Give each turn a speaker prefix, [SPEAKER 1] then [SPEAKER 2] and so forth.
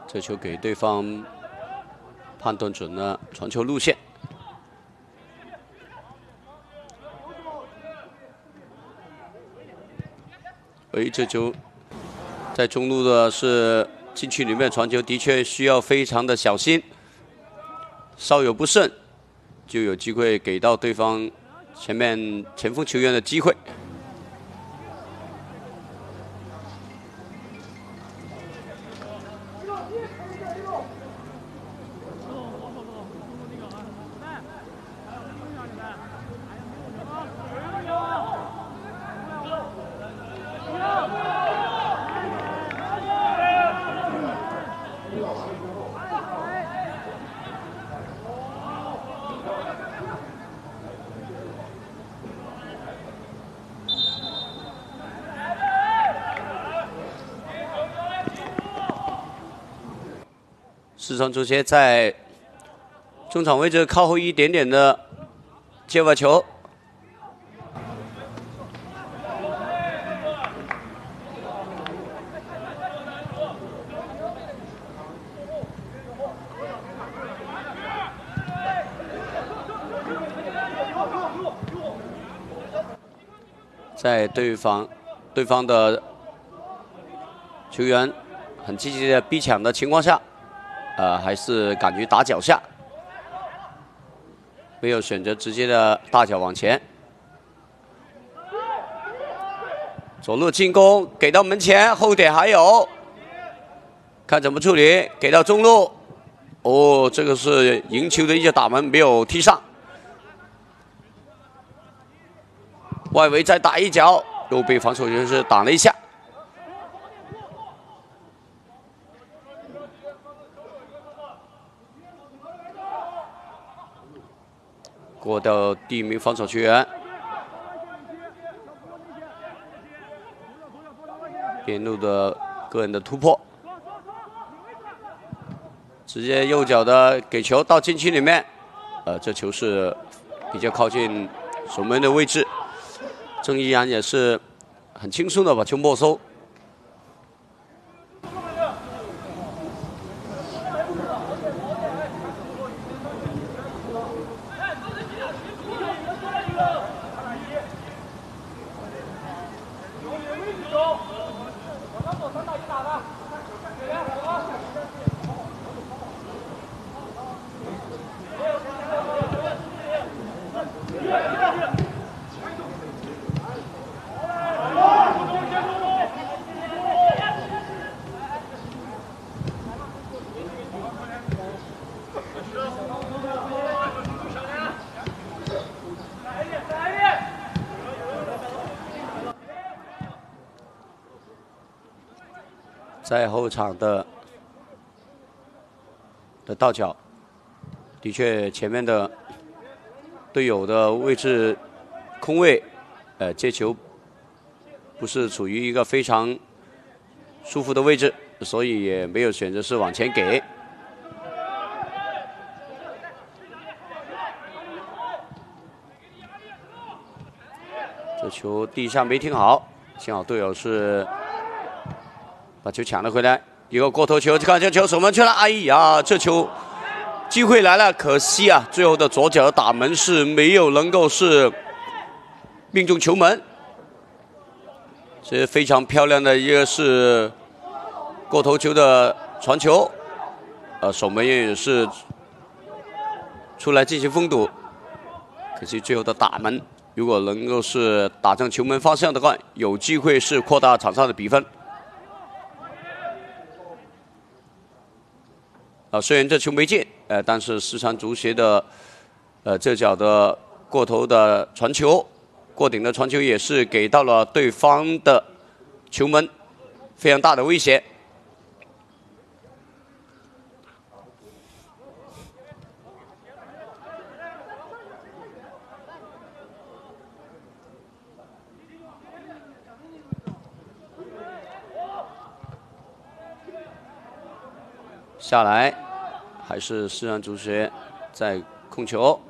[SPEAKER 1] 这球给对方判断准了传球路线。这球在中路的是禁区里面传球，的确需要非常的小心，稍有不慎就有机会给到对方前面前锋球员的机会。 四川足协在中场位置靠后一点点的界外球，在对方的球员很积极的逼抢的情况下。 还是敢于打脚下，没有选择直接的大脚往前。左路进攻给到门前，后点还有，看怎么处理。给到中路，哦，这个是赢球的一脚打门，没有踢上。外围再打一脚，又被防守人士挡了一下。 过掉第一名防守球员，边路的个人的突破，直接右脚的给球到禁区里面，这球是比较靠近守门的位置，郑依然也是很轻松的把球没收。 在后场的倒脚，的确前面的队友的位置空位，接球不是处于一个非常舒服的位置，所以也没有选择是往前给。这球地下没停好，幸好队友是。 把球抢了回来，一个过头球，看这球守门去了，哎呀，这球机会来了，可惜啊，最后的左脚打门是没有能够是命中球门，这是非常漂亮的一个是过头球的传球，守门员也是出来进行封堵，可惜最后的打门，如果能够是打正球门方向的话，有机会是扩大场上的比分。 虽然这球没进，但是四川足协的这脚的过头的传球，过顶的传球也是给到了对方的球门非常大的威胁。下来。 还是四川足协在控球，